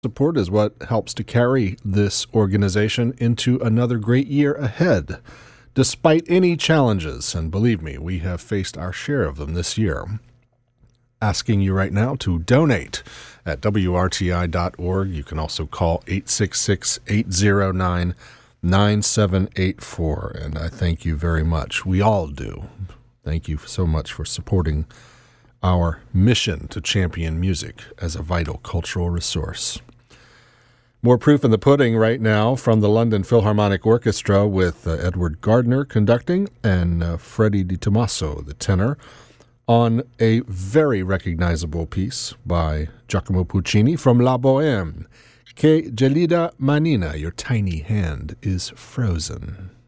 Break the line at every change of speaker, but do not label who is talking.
Support is what helps to carry this organization into another great year ahead, despite any challenges. And believe me, we have faced our share of them this year. Asking you right now to donate at WRTI.org. You can also call 866-809-9784. And I thank you very much. We all do. Thank you so much for supporting our mission to champion music as a vital cultural resource. More proof in the pudding right now from the London Philharmonic Orchestra with Edward Gardner conducting and Freddie Di Tommaso, the tenor, on a very recognizable piece by Giacomo Puccini from La Bohème. Che gelida manina, your tiny hand is frozen.